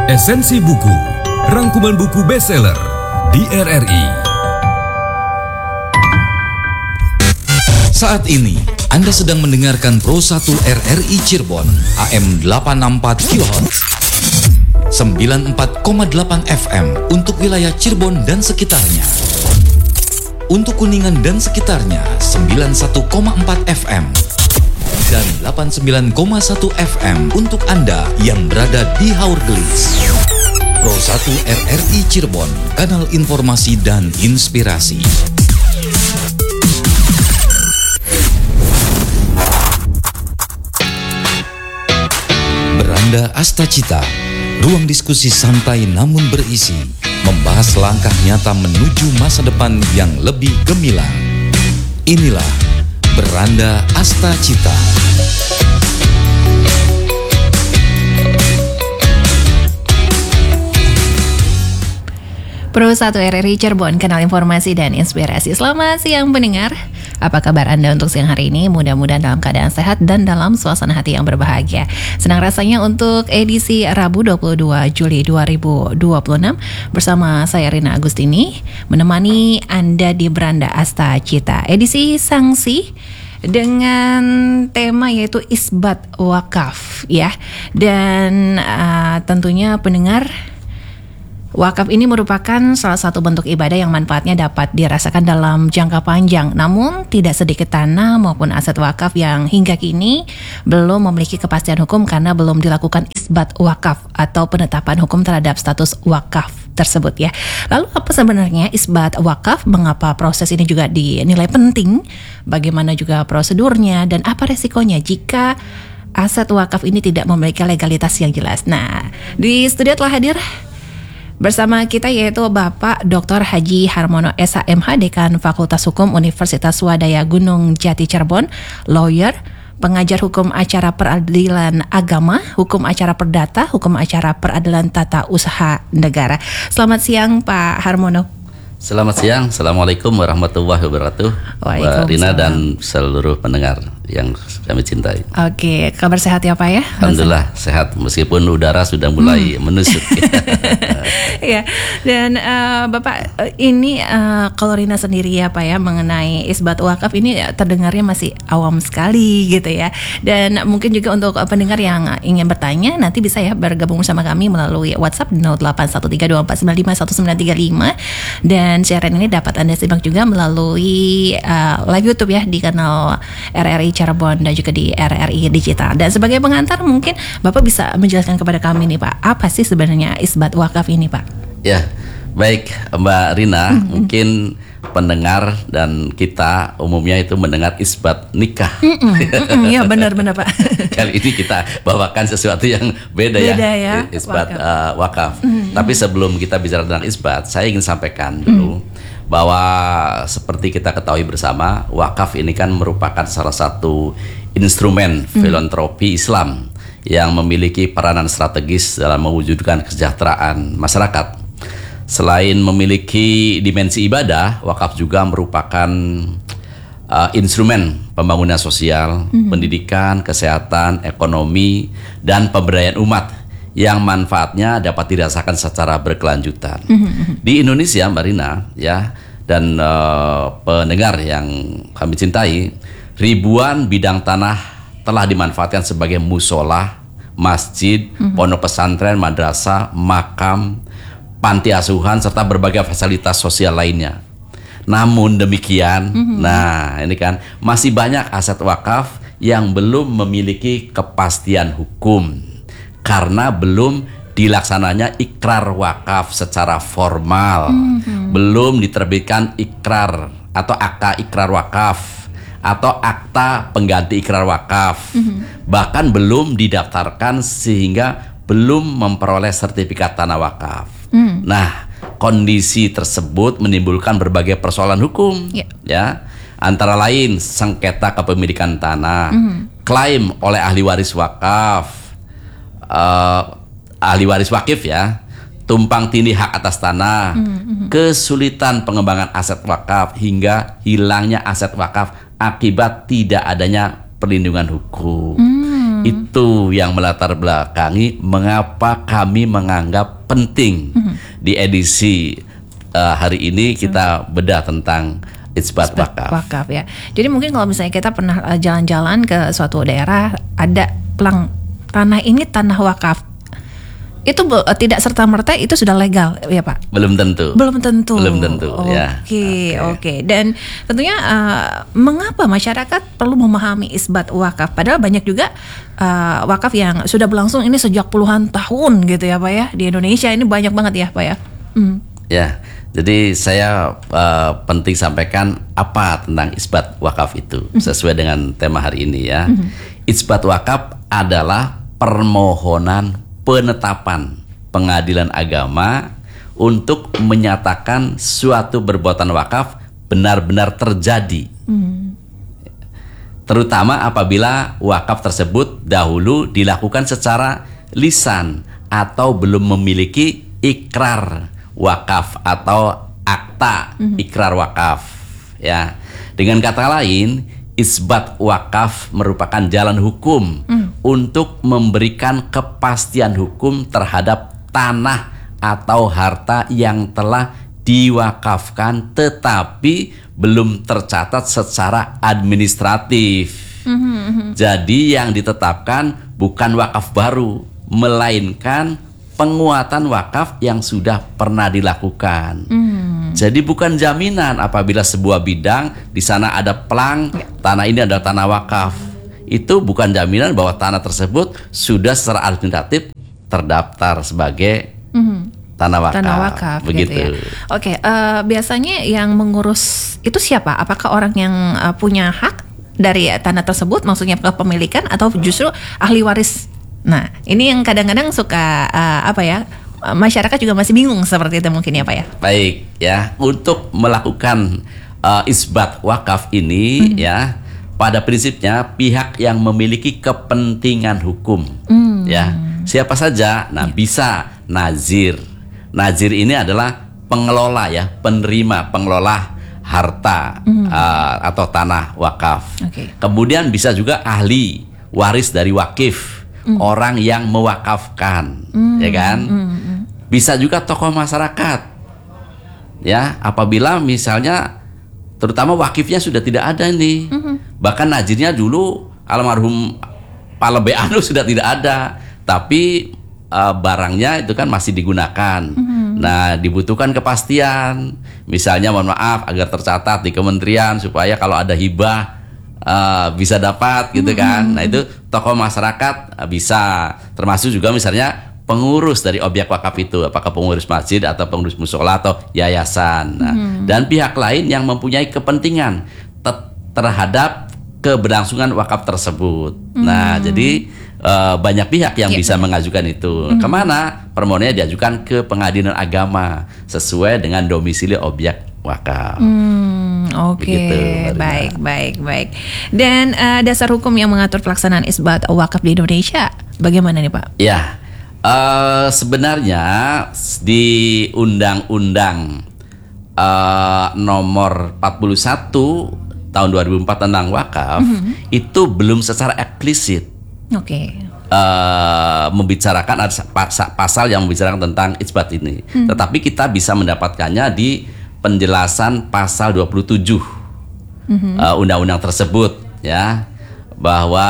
Esensi Buku, rangkuman buku bestseller di RRI. Saat ini, Anda sedang mendengarkan Pro 1 RRI Cirebon, AM 864 kHz, 94,8 FM untuk wilayah Cirebon dan sekitarnya. Untuk Kuningan dan sekitarnya, 91,4 FM. Dan 89,1 FM untuk Anda yang berada di Haurgelis. Pro 1 RRI Cirebon, kanal informasi dan inspirasi. Beranda Astacita, ruang diskusi santai namun berisi, membahas langkah nyata menuju masa depan yang lebih gemilang. Inilah Beranda Astacita. Pro 1 RRI Cirebon, kanal informasi dan inspirasi. Selamat siang pendengar. Apa kabar Anda untuk siang hari ini? Mudah-mudahan dalam keadaan sehat dan dalam suasana hati yang berbahagia. Senang rasanya untuk edisi Rabu 22 Juli 2026 bersama saya Rina Agustini menemani Anda di Beranda Astacita. Edisi sanksi dengan tema yaitu isbat wakaf ya. Dan tentunya pendengar, wakaf ini merupakan salah satu bentuk ibadah yang manfaatnya dapat dirasakan dalam jangka panjang. Namun tidak sedikit tanah maupun aset wakaf yang hingga kini belum memiliki kepastian hukum karena belum dilakukan isbat wakaf atau penetapan hukum terhadap status wakaf tersebut ya. Lalu apa sebenarnya isbat wakaf? Mengapa proses ini juga dinilai penting? Bagaimana juga prosedurnya dan apa resikonya jika aset wakaf ini tidak memiliki legalitas yang jelas? Nah, di studio telah hadir bersama kita yaitu Bapak Dr. Haji Harmono SHMH, Dekan Fakultas Hukum Universitas Swadaya Gunung Jati Cirebon, lawyer, pengajar hukum acara peradilan agama, hukum acara perdata, hukum acara peradilan tata usaha negara. Selamat siang Pak Harmono. Selamat siang, Assalamualaikum warahmatullahi wabarakatuh, Mbak Rina dan seluruh pendengar yang kami cintai. Oke, kabar sehat ya Pak ya? Alhamdulillah sehat, meskipun udara sudah mulai menusuk. Ya, dan Bapak ini kalau Rina sendiri ya Pak ya, mengenai isbat wakaf ini terdengarnya masih awam sekali gitu ya. Dan mungkin juga untuk pendengar yang ingin bertanya nanti bisa ya bergabung bersama kami melalui WhatsApp 081324951935. Dan siaran ini dapat Anda simak juga melalui live YouTube ya di kanal RRI Cirebon dan juga di RRI Digital. Dan sebagai pengantar mungkin Bapak bisa menjelaskan kepada kami nih Pak, apa sih sebenarnya isbat wakaf ini Pak? Ya, baik Mbak Rina, mungkin pendengar dan kita umumnya itu mendengar isbat nikah. Iya benar-benar Pak. Kali ini kita bawakan sesuatu yang beda ya, isbat wakaf. Tapi sebelum kita bicara tentang isbat, saya ingin sampaikan dulu bahwa seperti kita ketahui bersama, wakaf ini kan merupakan salah satu instrumen filantropi Islam yang memiliki peranan strategis dalam mewujudkan kesejahteraan masyarakat. Selain memiliki dimensi ibadah, wakaf juga merupakan instrumen pembangunan sosial, pendidikan, kesehatan, ekonomi, dan pemberdayaan umat yang manfaatnya dapat dirasakan secara berkelanjutan. Di Indonesia, Mbak Rina, ya, dan pendengar yang kami cintai, ribuan bidang tanah telah dimanfaatkan sebagai musola, masjid, pondok pesantren, madrasah, makam, panti asuhan, serta berbagai fasilitas sosial lainnya. Namun demikian, nah ini kan masih banyak aset wakaf yang belum memiliki kepastian hukum karena belum dilaksananya ikrar wakaf secara formal, belum diterbitkan ikrar atau akta ikrar wakaf atau akta pengganti ikrar wakaf, bahkan belum didaftarkan sehingga belum memperoleh sertifikat tanah wakaf. Nah, kondisi tersebut menimbulkan berbagai persoalan hukum, ya, antara lain sengketa kepemilikan tanah, klaim oleh ahli waris wakaf, ahli waris wakif ya, tumpang tindih hak atas tanah, kesulitan pengembangan aset wakaf hingga hilangnya aset wakaf akibat tidak adanya perlindungan hukum. Itu yang melatar belakangi mengapa kami menganggap penting di edisi hari ini kita bedah tentang isbat wakaf. Ya. Jadi mungkin kalau misalnya kita pernah jalan-jalan ke suatu daerah, ada pelang tanah ini tanah wakaf, itu tidak serta-merta itu sudah legal ya Pak? Belum tentu. Oke. Dan tentunya mengapa masyarakat perlu memahami isbat wakaf? Padahal banyak juga wakaf yang sudah berlangsung ini sejak puluhan tahun gitu ya Pak ya. Di Indonesia ini banyak banget ya Pak ya. Ya, jadi saya penting sampaikan apa tentang isbat wakaf itu sesuai dengan tema hari ini ya. Isbat wakaf adalah permohonan penetapan pengadilan agama untuk menyatakan suatu perbuatan wakaf benar-benar terjadi. Terutama apabila wakaf tersebut dahulu dilakukan secara lisan atau belum memiliki ikrar wakaf atau akta ikrar wakaf ya. Dengan kata lain, isbat wakaf merupakan jalan hukum untuk memberikan kepastian hukum terhadap tanah atau harta yang telah diwakafkan tetapi belum tercatat secara administratif. Jadi yang ditetapkan bukan wakaf baru, melainkan penguatan wakaf yang sudah pernah dilakukan. Jadi bukan jaminan apabila sebuah bidang di sana ada pelang, tanah ini adalah tanah wakaf. Itu bukan jaminan bahwa tanah tersebut sudah secara administratif terdaftar sebagai tanah wakaf. Begitu. Gitu ya. Oke, biasanya yang mengurus itu siapa? Apakah orang yang punya hak dari tanah tersebut, maksudnya kepemilikan, atau justru ahli waris? Nah, ini yang kadang-kadang suka masyarakat juga masih bingung seperti itu mungkin ya Pak ya. Baik ya, untuk melakukan isbat wakaf ini ya, pada prinsipnya pihak yang memiliki kepentingan hukum ya, siapa saja. Nah, bisa nazir. Nazir ini adalah pengelola ya, pengelola harta atau tanah wakaf. Kemudian bisa juga ahli waris dari wakif, orang yang mewakafkan, ya kan? Bisa juga tokoh masyarakat, ya. Apabila misalnya, terutama wakifnya sudah tidak ada nih, bahkan nazirnya dulu almarhum Palebe Anu sudah tidak ada, tapi barangnya itu kan masih digunakan. Nah, dibutuhkan kepastian, misalnya mohon maaf agar tercatat di kementerian supaya kalau ada hibah bisa dapat gitu kan. Nah, itu tokoh masyarakat bisa, termasuk juga misalnya pengurus dari objek wakaf itu, apakah pengurus masjid atau pengurus musola atau yayasan. Nah, dan pihak lain yang mempunyai kepentingan terhadap keberlangsungan wakaf tersebut. Nah, jadi banyak pihak yang bisa mengajukan itu. Kemana? Permohonannya diajukan ke pengadilan agama sesuai dengan domisili objek wakaf. Oke, baik. Dan dasar hukum yang mengatur pelaksanaan isbat wakaf di Indonesia bagaimana nih Pak? Ya, sebenarnya di Undang-Undang nomor 41 tahun 2004 tentang wakaf itu belum secara eksplisit membicarakan ada pasal yang membicarakan tentang isbat ini. Tetapi kita bisa mendapatkannya di penjelasan pasal 27 undang-undang tersebut ya, bahwa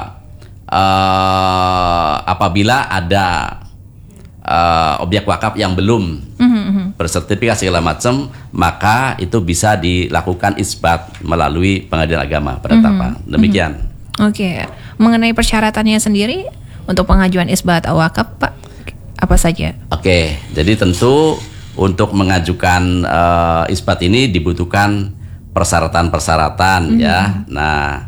apabila ada objek wakaf yang belum bersertifikasi segala macam, maka itu bisa dilakukan isbat melalui pengadilan agama penetapan. Demikian. Oke. Mengenai persyaratannya sendiri untuk pengajuan isbat wakaf Pak, apa saja? Oke, jadi tentu untuk mengajukan isbat ini dibutuhkan persyaratan-persyaratan ya. Nah,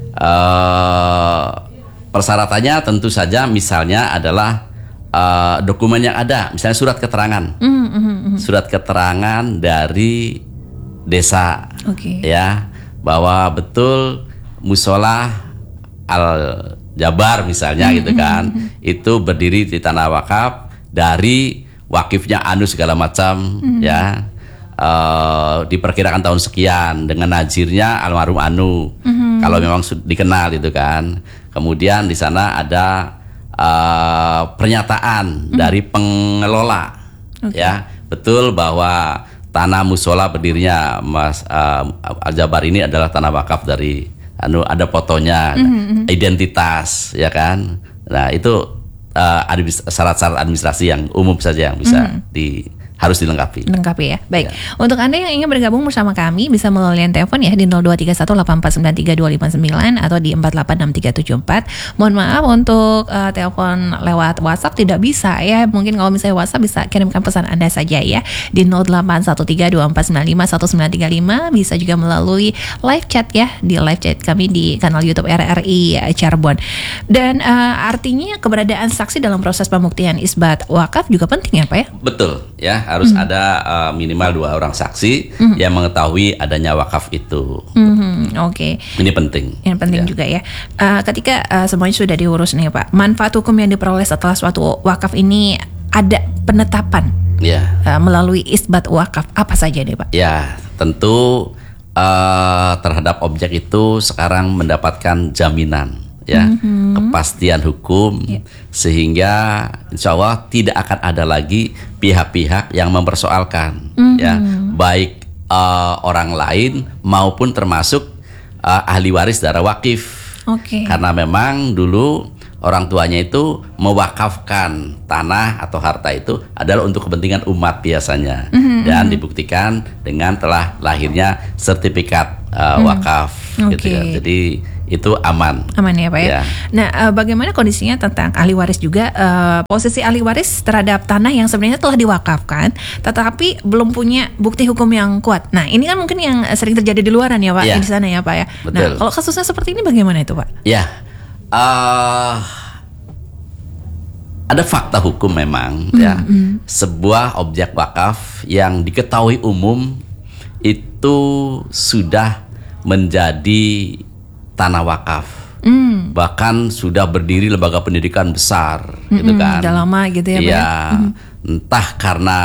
persyaratannya tentu saja misalnya adalah dokumen yang ada, misalnya surat keterangan, surat keterangan dari desa, ya, bahwa betul musola Al Jabar misalnya gitu kan, itu berdiri di tanah wakaf dari wakifnya anu segala macam ya, diperkirakan tahun sekian dengan nazirnya almarhum anu, kalau memang dikenal itu kan. Kemudian di sana ada pernyataan dari pengelola, ya, betul bahwa tanah musola berdirinya Mas Al-Jabar ini adalah tanah wakaf dari ada fotonya, identitas, ya kan. Nah itu syarat-syarat administrasi yang umum saja yang bisa harus dilengkapi. Lengkapi ya. Baik. Ya. Untuk Anda yang ingin bergabung bersama kami bisa melalui telepon ya di 023184932259 atau di 4863744. Mohon maaf untuk telepon lewat WhatsApp tidak bisa ya. Mungkin kalau misalnya WhatsApp bisa kirimkan pesan Anda saja ya di 081324951935. Bisa juga melalui live chat ya di live chat kami di kanal YouTube RRI Cirebon. Dan artinya keberadaan saksi dalam proses pembuktian isbat wakaf juga penting ya Pak ya? Betul ya. Harus ada minimal 2 orang saksi yang mengetahui adanya wakaf itu. Oke. Ini penting. Yang penting juga ya. Ketika semuanya sudah diurus nih Pak, manfaat hukum yang diperoleh setelah suatu wakaf ini ada penetapan melalui isbat wakaf apa saja nih Pak? Ya, tentu terhadap objek itu sekarang mendapatkan jaminan. Ya, kepastian hukum sehingga insya Allah tidak akan ada lagi pihak-pihak yang mempersoalkan ya, baik orang lain maupun termasuk ahli waris darah wakif. Karena memang dulu orang tuanya itu mewakafkan tanah atau harta itu adalah untuk kepentingan umat biasanya, dan dibuktikan dengan telah lahirnya sertifikat wakaf gitu ya. Jadi itu aman ya Pak ya. Nah bagaimana kondisinya tentang ahli waris juga, posisi ahli waris terhadap tanah yang sebenarnya telah diwakafkan tetapi belum punya bukti hukum yang kuat. Nah ini kan mungkin yang sering terjadi di luaran ya Pak, di sana ya Pak ya. Betul. Nah kalau kasusnya seperti ini bagaimana itu Pak? Ya, ada fakta hukum memang ya, sebuah objek wakaf yang diketahui umum itu sudah menjadi tanah wakaf, bahkan sudah berdiri lembaga pendidikan besar, gitu kan? Udah lama gitu ya, Pak? Ya, entah karena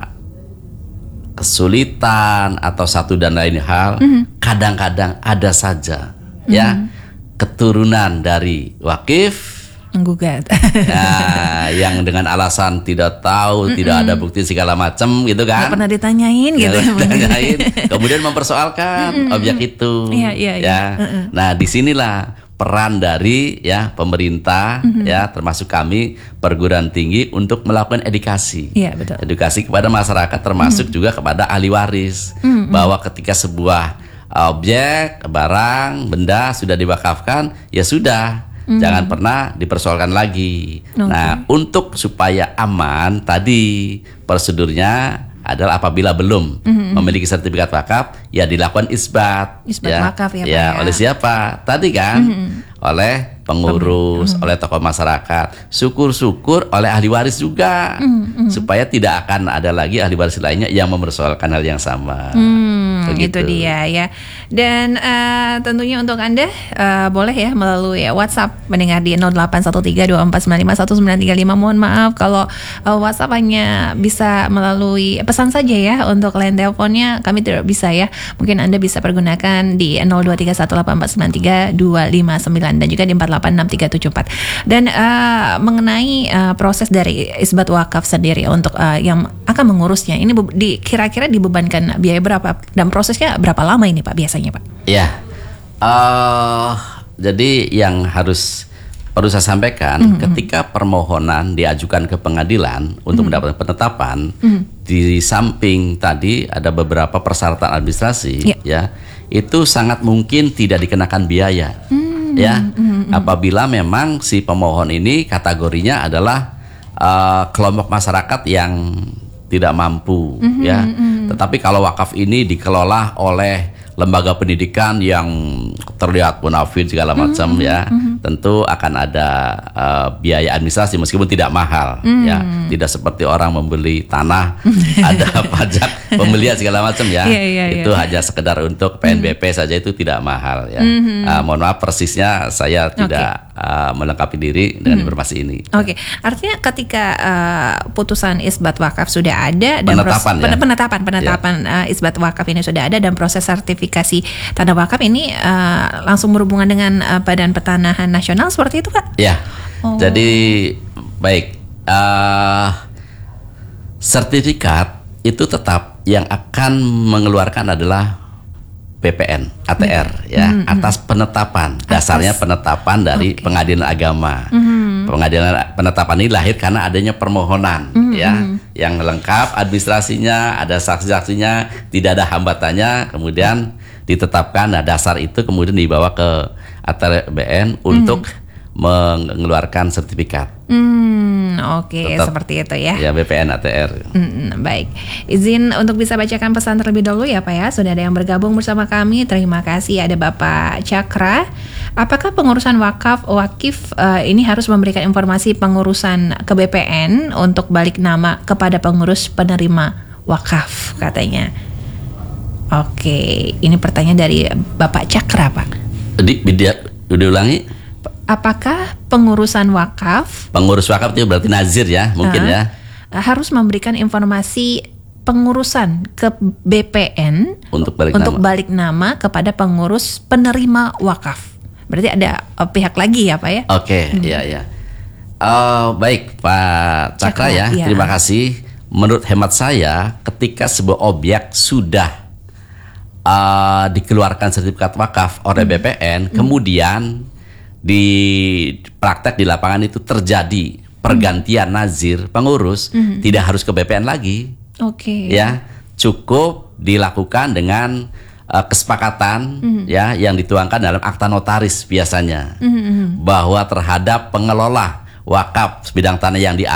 kesulitan atau satu dan lain hal, kadang-kadang ada saja, ya, keturunan dari wakif menggugat. Nah, yang dengan alasan tidak tahu, tidak ada bukti segala macam gitu kan. Gak pernah ditanyain gitu. Ditanyain, kemudian mempersoalkan objek itu. Ya. Nah, disinilah peran dari ya pemerintah ya, termasuk kami perguruan tinggi untuk melakukan edukasi. Betul. Edukasi kepada masyarakat termasuk juga kepada ahli waris, bahwa ketika sebuah objek, barang, benda sudah diwakafkan, ya sudah. Jangan pernah dipersoalkan lagi. Nah, untuk supaya aman, tadi prosedurnya adalah apabila belum memiliki sertifikat wakaf, ya dilakukan isbat wakaf ya, oleh siapa? Tadi kan oleh pengurus, oleh tokoh masyarakat, syukur-syukur oleh ahli waris juga, supaya tidak akan ada lagi ahli waris lainnya yang mempersoalkan hal yang sama. Itu dia ya. Dan tentunya untuk Anda boleh ya melalui WhatsApp mendengar di 081324951935. Mohon maaf kalau WhatsApp hanya bisa melalui pesan saja ya. Untuk line teleponnya kami tidak bisa ya. Mungkin Anda bisa pergunakan di 0231849329 dan juga di 4863744. Dan mengenai proses dari isbat wakaf sendiri untuk yang akan mengurusnya, ini kira-kira dibebankan biaya berapa dan prosesnya berapa lama ini Pak biasanya Pak? Ya, jadi yang perlu saya sampaikan, ketika permohonan diajukan ke pengadilan untuk mendapatkan penetapan, di samping tadi ada beberapa persyaratan administrasi, ya itu sangat mungkin tidak dikenakan biaya, apabila memang si pemohon ini kategorinya adalah kelompok masyarakat yang tidak mampu, ya. Tetapi kalau wakaf ini dikelola oleh lembaga pendidikan yang terlihat bonafit segala macam, ya, tentu akan ada biaya administrasi meskipun tidak mahal, ya. Tidak seperti orang membeli tanah ada pajak pembelian segala macam, ya. Itu hanya sekedar untuk PNBP saja, itu tidak mahal, ya. Mohon maaf persisnya saya tidak melengkapi diri dengan informasi ini. Oke, artinya ketika putusan isbat wakaf sudah ada dan penetapan isbat wakaf ini sudah ada dan proses sertifikasi tanah wakaf ini langsung berhubungan dengan Badan Pertanahan Nasional seperti itu, Pak? Ya. Jadi baik, sertifikat itu tetap yang akan mengeluarkan adalah BPN, ATR ya, atas penetapan. Dasarnya penetapan dari Pengadilan Agama. Pengadilan penetapan ini lahir karena adanya permohonan ya, yang lengkap administrasinya, ada saksi-saksinya, tidak ada hambatannya, kemudian ditetapkan. Nah, dasar itu kemudian dibawa ke ATR BN untuk mengeluarkan sertifikat. Oke, seperti itu ya. Ya, BPN ATR. Baik, izin untuk bisa bacakan pesan terlebih dahulu ya Pak ya. Sudah ada yang bergabung bersama kami. Terima kasih. Ada Bapak Cakra. Apakah pengurusan wakif ini harus memberikan informasi pengurusan ke BPN untuk balik nama kepada pengurus penerima wakaf katanya? Oke, ini pertanyaan dari Bapak Cakra, Pak. Diulangi. Apakah pengurusan wakaf? Pengurus wakaf itu berarti nazir ya, mungkin ya. Harus memberikan informasi pengurusan ke BPN untuk balik nama kepada pengurus penerima wakaf. Berarti ada pihak lagi ya, Pak ya? Oke, ya. Baik, Pak Cakra ya. Terima kasih. Menurut hemat saya, ketika sebuah objek sudah dikeluarkan sertifikat wakaf oleh BPN, kemudian di praktek di lapangan itu terjadi pergantian nazir pengurus, tidak harus ke BPN lagi. Ya, cukup dilakukan dengan kesepakatan ya yang dituangkan dalam akta notaris biasanya, bahwa terhadap pengelola wakaf bidang tanah yang